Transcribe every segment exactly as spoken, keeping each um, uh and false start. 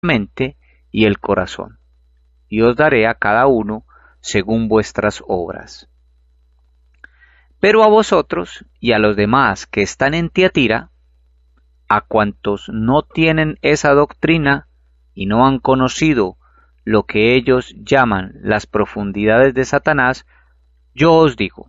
mente y el corazón, y os daré a cada uno según vuestras obras. Pero a vosotros y a los demás que están en Tiatira, a cuantos no tienen esa doctrina y no han conocido lo que ellos llaman las profundidades de Satanás, yo os digo,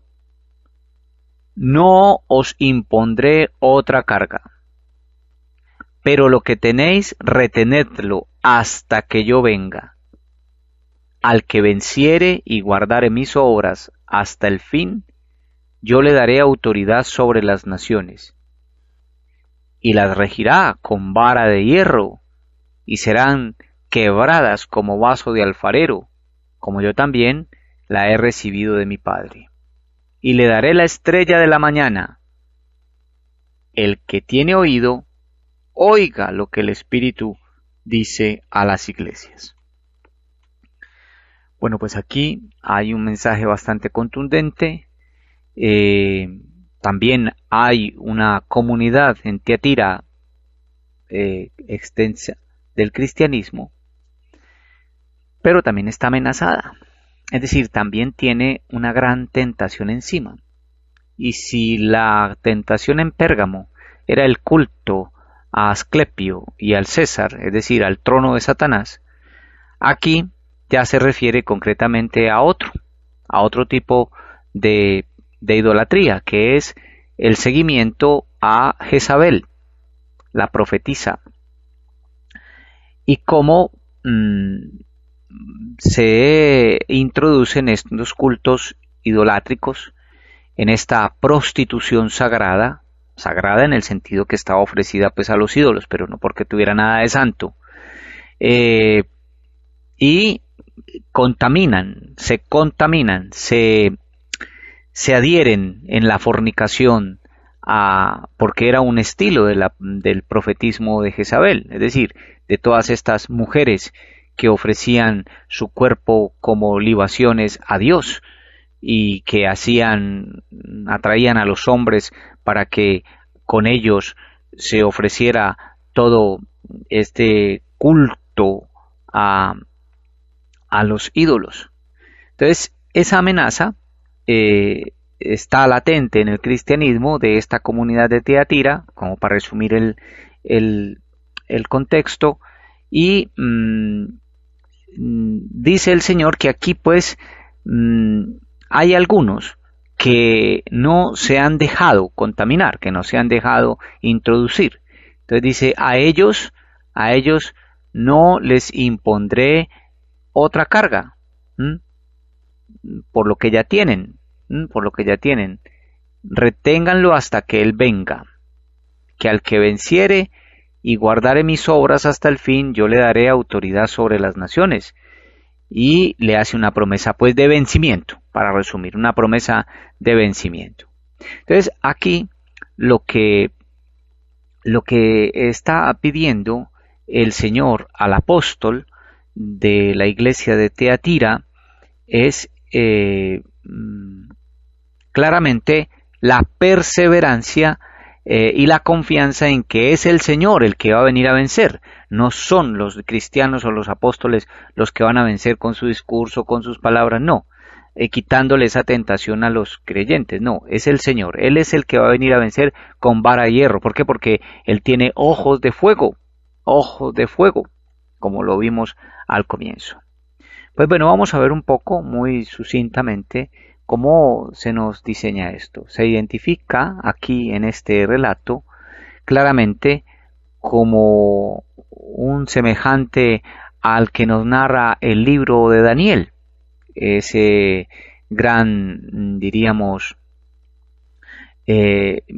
no os impondré otra carga, pero lo que tenéis retenedlo hasta que yo venga. Al que venciere y guardare mis obras hasta el fin, yo le daré autoridad sobre las naciones, y las regirá con vara de hierro, y serán quebradas como vaso de alfarero, como yo también la he recibido de mi Padre. Y le daré la estrella de la mañana. El que tiene oído, oiga lo que el Espíritu dice a las iglesias. Bueno, pues aquí hay un mensaje bastante contundente. Eh, también hay una comunidad en Tiatira eh, extensa del cristianismo, pero también está amenazada. Es decir, también tiene una gran tentación encima. Y si la tentación en Pérgamo era el culto a Asclepio y al César, es decir, al trono de Satanás, aquí ya se refiere concretamente a otro, a otro tipo de, de idolatría, que es el seguimiento a Jezabel, la profetisa, y cómo mmm, se introducen estos cultos idolátricos en esta prostitución sagrada, sagrada en el sentido que estaba ofrecida pues a los ídolos, pero no porque tuviera nada de santo, eh, y contaminan, se contaminan, se, se adhieren en la fornicación, a, porque era un estilo de la, del profetismo de Jezabel, es decir, de todas estas mujeres que ofrecían su cuerpo como libaciones a Dios y que hacían, atraían a los hombres para que con ellos se ofreciera todo este culto a, a los ídolos. Entonces, esa amenaza eh, está latente en el cristianismo de esta comunidad de Tiatira, como para resumir el, el, el contexto, y mmm, dice el Señor que aquí pues mmm, hay algunos que no se han dejado contaminar, que no se han dejado introducir. Entonces dice, a ellos, a ellos no les impondré otra carga, ¿m? por lo que ya tienen, ¿m? por lo que ya tienen. Reténganlo hasta que Él venga, que al que venciere y guardare mis obras hasta el fin, yo le daré autoridad sobre las naciones. Y le hace una promesa pues de vencimiento, para resumir, una promesa de vencimiento. Entonces aquí lo que, lo que está pidiendo el Señor al apóstol de la iglesia de Tiatira es eh, claramente la perseverancia Eh, y la confianza en que es el Señor el que va a venir a vencer. No son los cristianos o los apóstoles los que van a vencer con su discurso, con sus palabras, no, eh, quitándole esa tentación a los creyentes, no, es el Señor, Él es el que va a venir a vencer con vara de hierro. ¿Por qué? Porque Él tiene ojos de fuego, ojos de fuego, como lo vimos al comienzo. Pues bueno, vamos a ver un poco, muy sucintamente, ¿cómo se nos diseña esto? Se identifica aquí en este relato claramente como un semejante al que nos narra el libro de Daniel, ese gran, diríamos, eh,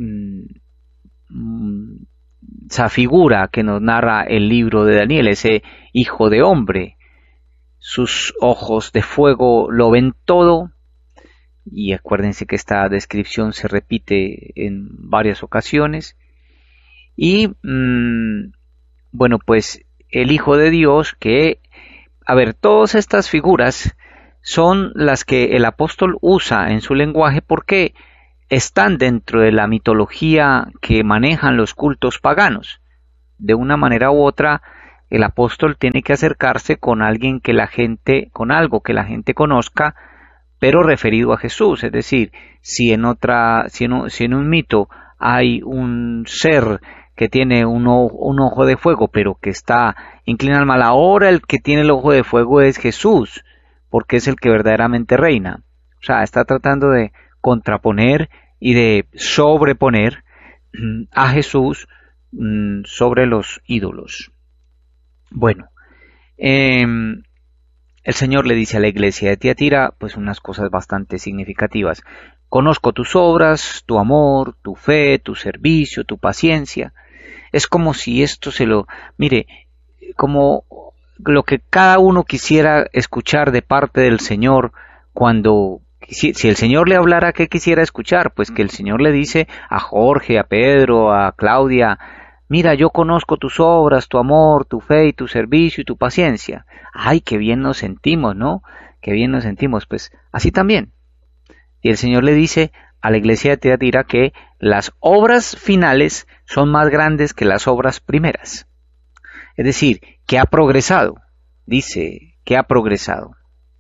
esa figura que nos narra el libro de Daniel, ese hijo de hombre. Sus ojos de fuego lo ven todo. Y acuérdense que esta descripción se repite en varias ocasiones. Y, mmm, bueno, pues el Hijo de Dios que, a ver, todas estas figuras son las que el apóstol usa en su lenguaje porque están dentro de la mitología que manejan los cultos paganos. De una manera u otra, el apóstol tiene que acercarse con alguien que la gente, con algo que la gente conozca, pero referido a Jesús. Es decir, si en otra, si en un, si en un mito hay un ser que tiene un ojo, un ojo de fuego, pero que está inclinado al mal, ahora el que tiene el ojo de fuego es Jesús, porque es el que verdaderamente reina. O sea, está tratando de contraponer y de sobreponer a Jesús sobre los ídolos. Bueno, eh, el Señor le dice a la iglesia de Tiatira pues unas cosas bastante significativas. Conozco tus obras, tu amor, tu fe, tu servicio, tu paciencia. Es como si esto se lo... Mire, como lo que cada uno quisiera escuchar de parte del Señor cuando... Si, si el Señor le hablara, ¿qué quisiera escuchar? Pues que el Señor le dice a Jorge, a Pedro, a Claudia, mira, yo conozco tus obras, tu amor, tu fe y tu servicio y tu paciencia. Ay, qué bien nos sentimos, ¿no? Qué bien nos sentimos. Pues así también. Y el Señor le dice a la iglesia de Tiatira que las obras finales son más grandes que las obras primeras. Es decir, que ha progresado. Dice que ha progresado.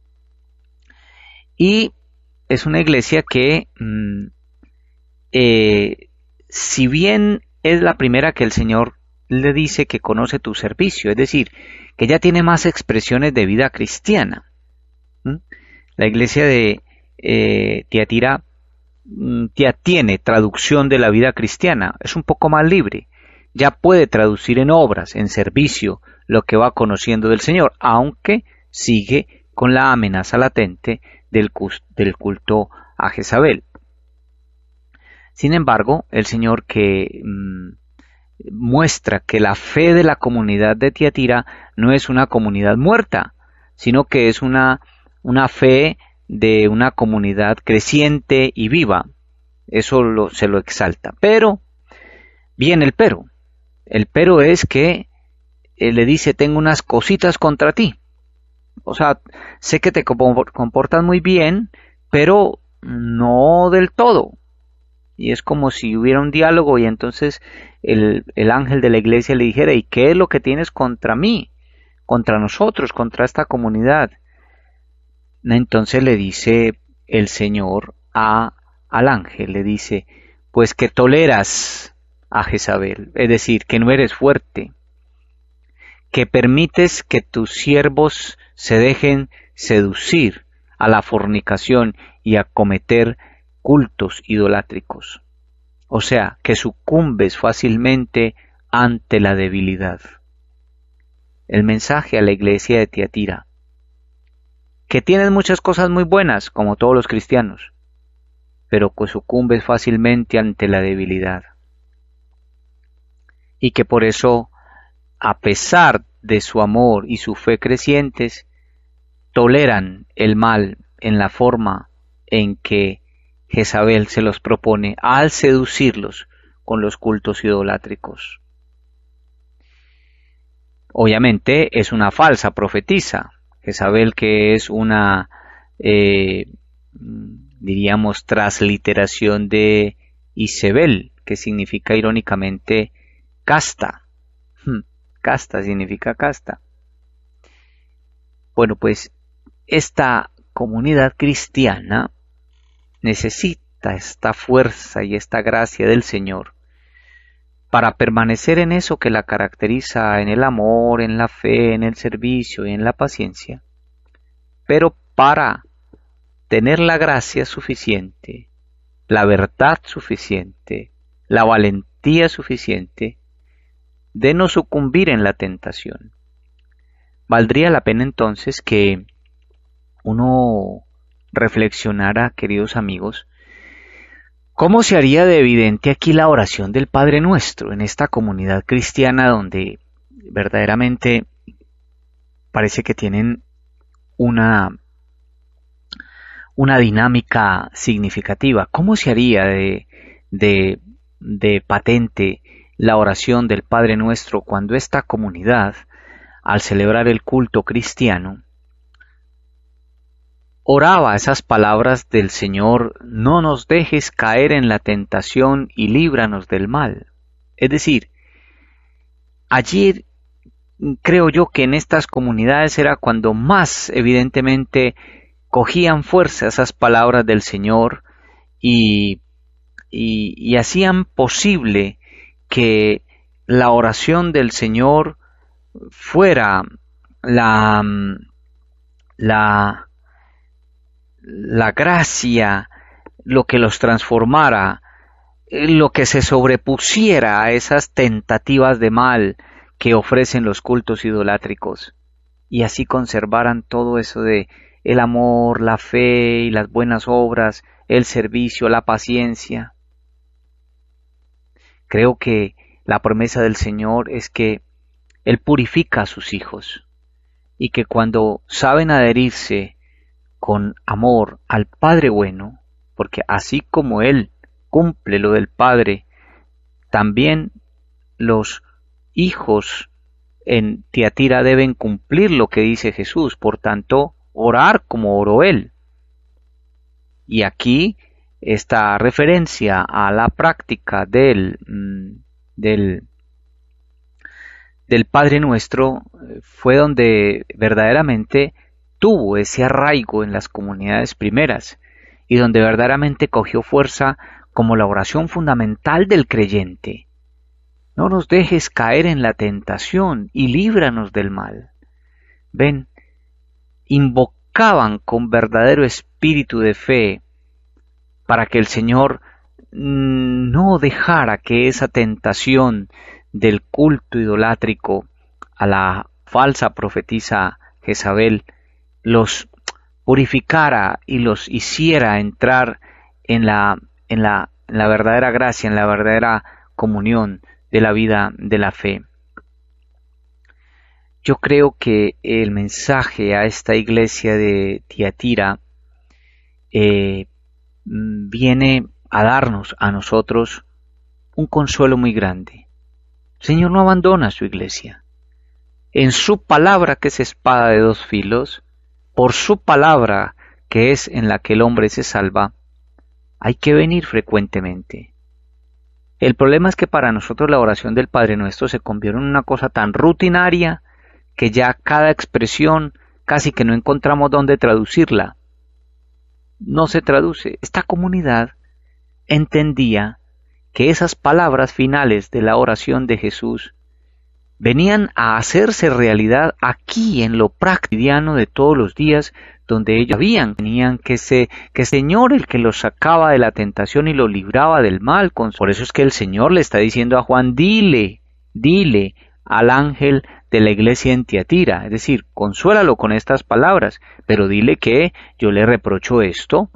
Y es una iglesia que, mmm, eh, si bien es la primera que el Señor le dice que conoce tu servicio, es decir, que ya tiene más expresiones de vida cristiana. ¿Mm? La iglesia de eh, Tiatira mm, ya tiene traducción de la vida cristiana, es un poco más libre, ya puede traducir en obras, en servicio, lo que va conociendo del Señor, aunque sigue con la amenaza latente del, del culto a Jezabel. Sin embargo, el Señor que mmm, muestra que la fe de la comunidad de Tiatira no es una comunidad muerta, sino que es una, una fe de una comunidad creciente y viva. Eso lo, se lo exalta. Pero, viene el pero. El pero es que él le dice, tengo unas cositas contra ti. O sea, sé que te comportas muy bien, pero no del todo. Y es como si hubiera un diálogo y entonces el, el ángel de la iglesia le dijera, ¿y qué es lo que tienes contra mí? Contra nosotros, contra esta comunidad. Entonces le dice el Señor a, al ángel, le dice, pues que toleras a Jezabel, es decir, que no eres fuerte, que permites que tus siervos se dejen seducir a la fornicación y a cometer cultos idolátricos. O sea, que sucumbes fácilmente ante la debilidad. El mensaje a la iglesia de Tiatira, que tienes muchas cosas muy buenas, como todos los cristianos, pero que sucumbes fácilmente ante la debilidad. Y que por eso, a pesar de su amor y su fe crecientes, toleran el mal en la forma en que Jezabel se los propone al seducirlos con los cultos idolátricos. Obviamente es una falsa profetisa, Jezabel, que es una, eh, diríamos, transliteración de Isabel, que significa irónicamente casta. Casta significa casta. Bueno, pues esta comunidad cristiana necesita esta fuerza y esta gracia del Señor para permanecer en eso que la caracteriza, en el amor, en la fe, en el servicio y en la paciencia, pero para tener la gracia suficiente, la verdad suficiente, la valentía suficiente de no sucumbir en la tentación. Valdría la pena entonces que uno reflexionara, queridos amigos, ¿cómo se haría de evidente aquí la oración del Padre Nuestro en esta comunidad cristiana donde verdaderamente parece que tienen una, una dinámica significativa? ¿Cómo se haría de, de, de patente la oración del Padre Nuestro cuando esta comunidad, al celebrar el culto cristiano, oraba esas palabras del Señor, no nos dejes caer en la tentación y líbranos del mal? Es decir, allí creo yo que en estas comunidades era cuando más evidentemente cogían fuerza esas palabras del Señor y, y, y hacían posible que la oración del Señor fuera la, la, la gracia, lo que los transformara, lo que se sobrepusiera a esas tentativas de mal que ofrecen los cultos idolátricos, y así conservaran todo eso de el amor, la fe y las buenas obras, el servicio, la paciencia. Creo que la promesa del Señor es que Él purifica a sus hijos y que cuando saben adherirse con amor al Padre bueno, porque así como Él cumple lo del Padre, también los hijos en Tiatira deben cumplir lo que dice Jesús, por tanto, orar como oró Él. Y aquí esta referencia a la práctica del, del, del Padre Nuestro fue donde verdaderamente tuvo ese arraigo en las comunidades primeras y donde verdaderamente cogió fuerza como la oración fundamental del creyente. No nos dejes caer en la tentación y líbranos del mal. Ven, invocaban con verdadero espíritu de fe para que el Señor no dejara que esa tentación del culto idolátrico a la falsa profetisa Jezabel los purificara y los hiciera entrar en la, en la, en la verdadera gracia, en la verdadera comunión de la vida de la fe. Yo creo que el mensaje a esta iglesia de Tiatira eh, viene a darnos a nosotros un consuelo muy grande. El Señor no abandona a su iglesia. En su palabra, que es espada de dos filos, por su palabra, que es en la que el hombre se salva, hay que venir frecuentemente. El problema es que para nosotros la oración del Padre Nuestro se convierte en una cosa tan rutinaria que ya cada expresión casi que no encontramos dónde traducirla. No se traduce. Esta comunidad entendía que esas palabras finales de la oración de Jesús venían a hacerse realidad aquí en lo práctico de todos los días, donde ellos sabían tenían que se que el Señor el que los sacaba de la tentación y los libraba del mal. Por eso es que el Señor le está diciendo a Juan, dile, dile al ángel de la iglesia en Tiatira, es decir, consuélalo con estas palabras, pero dile que yo le reprocho esto,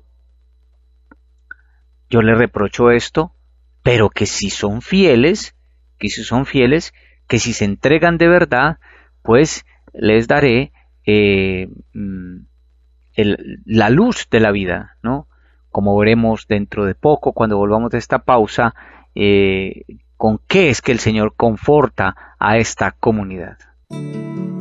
yo le reprocho esto, pero que si son fieles, que si son fieles, que si se entregan de verdad, pues les daré eh, el, la luz de la vida, ¿no? Como veremos dentro de poco, cuando volvamos de esta pausa, eh, con qué es que el Señor conforta a esta comunidad.